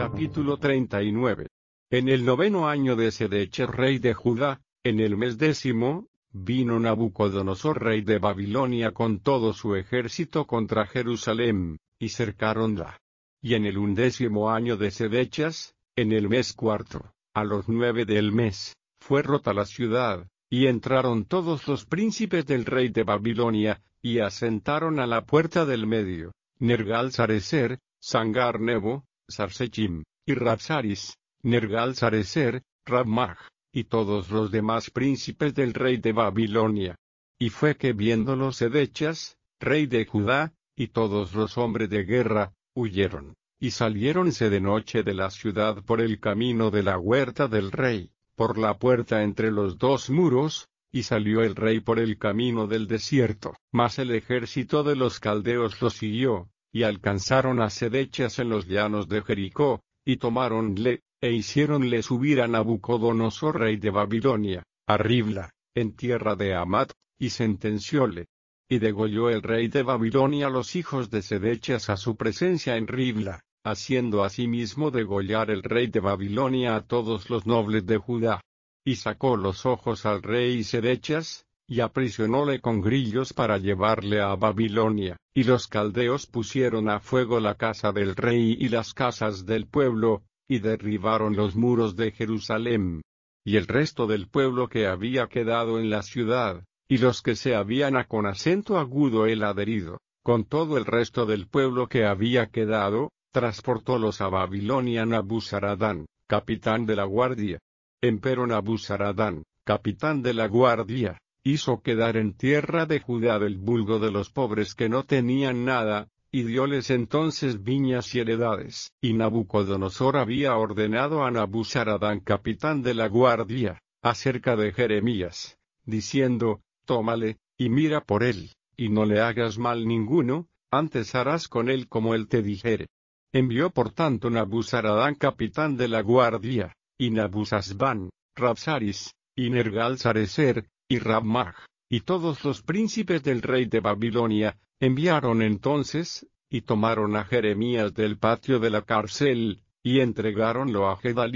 Capítulo 39. En el 9º año de Sedechas rey de Judá, en el mes 10º, vino Nabucodonosor rey de Babilonia con todo su ejército contra Jerusalén, y cercáronla. Y en el 11º año de Sedechas, en el mes 4, a los 9 del mes, fue rota la ciudad, y entraron todos los príncipes del rey de Babilonia, y asentaron a la puerta del medio, Nergal-Sarecer, Sangar-Nebo, Sarsechim, y Rabsaris, Nergal-Sarecer, Rabmag, y todos los demás príncipes del rey de Babilonia. Y fue que viéndolo Sedechas, rey de Judá, y todos los hombres de guerra, huyeron, y saliéronse de noche de la ciudad por el camino de la huerta del rey, por la puerta entre los dos muros, y salió el rey por el camino del desierto. Mas el ejército de los caldeos lo siguió, y alcanzaron a Sedechas en los llanos de Jericó, y tomáronle, e hiciéronle subir a Nabucodonosor rey de Babilonia, a Ribla, en tierra de Hamat, y sentencióle. Y degolló el rey de Babilonia los hijos de Sedechas a su presencia en Ribla, haciendo asimismo degollar el rey de Babilonia a todos los nobles de Judá. Y sacó los ojos al rey Sedechas, y aprisionóle con grillos para llevarle a Babilonia. Y los caldeos pusieron a fuego la casa del rey y las casas del pueblo, y derribaron los muros de Jerusalén. Y el resto del pueblo que había quedado en la ciudad, y los que se habían con acento agudo el adherido, con todo el resto del pueblo que había quedado, transportólos a Babilonia Nabuzaradán, capitán de la guardia. Empero Nabuzaradán, capitán de la guardia, hizo quedar en tierra de Judá del vulgo de los pobres que no tenían nada, y dióles entonces viñas y heredades. Y Nabucodonosor había ordenado a Nabuzaradán capitán de la guardia, acerca de Jeremías, diciendo, tómale, y mira por él, y no le hagas mal ninguno, antes harás con él como él te dijere. Envió por tanto Nabuzaradán capitán de la guardia, y Nabuzazbán, Rabsaris, y Nergal-Sarecer, y Rabmag, y todos los príncipes del rey de Babilonia, enviaron entonces, y tomaron a Jeremías del patio de la cárcel, y entregáronlo a Gedalías